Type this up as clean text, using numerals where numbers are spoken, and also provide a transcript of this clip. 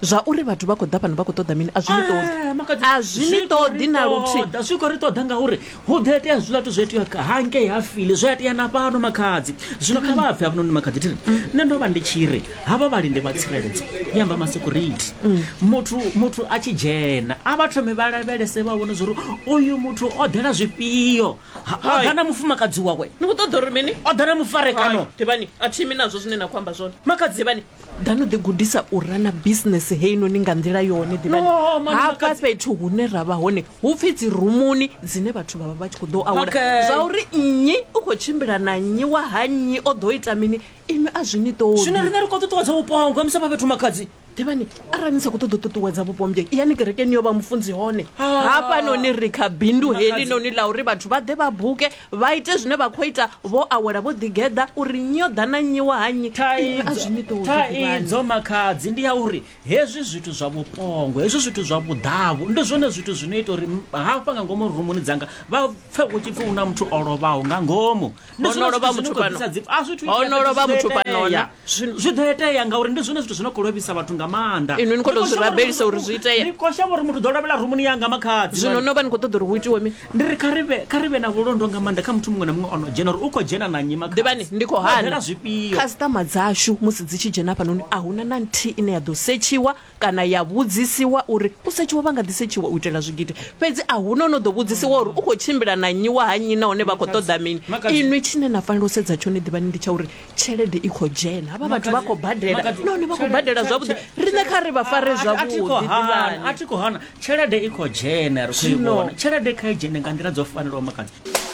zva uri vhathu vha khou ḓa fhano vha khou ṱoḓa mini a zwi ni ṱoḓi na luthihi zwi khou ri ṱoḓa ngauri hu ḓo itea zwiḽa zwo itea hangei ha fili zwo itea na fhano makhadzi zwino kha vha pfhe hafhanoni makhadzi thiri nṋe ndo vha ndi tshi ri havha vhalindi vha tsireledzo yamba masecurity muthu a tshi dzhena a vha thome vha lavhelese vha vhone zwo ri uyu muthu o ḓela zwifhio o ḓa na mufumakadzi wawe ni khou ṱoḓa uri mini o ḓa na mufarekano ḓivhani a thimi nazwo zwine na khou amba zwone makadzi ḓivhani dano ḓi gudisa u rana business heinoni nga nḓila yone ḓivhani hafha fhethu hune ra vha hone hu pfi dzi rumuni dzine vhathu vha vha vha tshi khou ḓo awela zwa uri nnyi u khou tshimbila na nnyi wa ha nnyi o ḓo ita mini imi a zwi ni ṱoḓi zwino riṋe ri khou ṱuṱuwedza vhupongo misa vha fhethu makhadzi ḓivhani arali ni sa khou ṱoḓa u ṱuṱuwedza vhupombye yani kerekeni yo vha mufunzi hone hafhanoni ri kha bindu heḽi noni ḽa uri vhathu vha ḓe vha buke vha ite zwine vha khou ita vho awela vho ḓigeḓa uri nnyi o ḓa na nnyi wa ha nnyi a zwi ni ṱoḓi thaidzo makhadzi ndi ya uri hezwi zwithu zwa vhupongo hezwi zwithu zwa vhuḓavu ndi zwone zwithu zwino ita uri hafha nga ngomu rumuni dzanga vha pfe u tshi pfi una muthu o lovhaho nga ngomu onolovha muthu panona zwi ḓo itea ngauri ndi zwone zwithu zwino khou lovhisa vhathu nga maanḓa ino ni khou tou zwi rabelisa uri zwi itea ndi khou shavha uri muthu ḓo lovhela rumuni yanga makhadzi zwino no vha ni khou ṱoḓa uri hu itiwe mi ndi ri kha ri vhe na vhulondo nga maanḓa kha muthu muṅwe na muṅwe ono dzhena uri u khou dzhena na nnyi makhadzi ḓivhani ndi khou hana zwifhio customer dzashu musi dzi tshi dzhena fhanoni a huna na nthihi ine ya ḓo setshiwa kana ya vhudzisiwa uri u setshiwa vha nga ḓi setshiwa u itela zwigidi fhedzi a huna no ḓo vhudzisiwa uri u khou tshimbila na nnyi wa ha nnyi nahone vha khou ṱoḓa mini inwi tshine na fanela u sedza tshone ḓivhani ndi tsha uri tshelede i khou dzhena havha vhathu vha khou badela nahone vha khou badela zwavhuḓi riṋe kha ri vha fare zwavhuḓi a thi khou hana tshelede i khou dzhena ri khou i vhona tshelede kha i dzhene nga nḓila dzo fanelaho makhadzi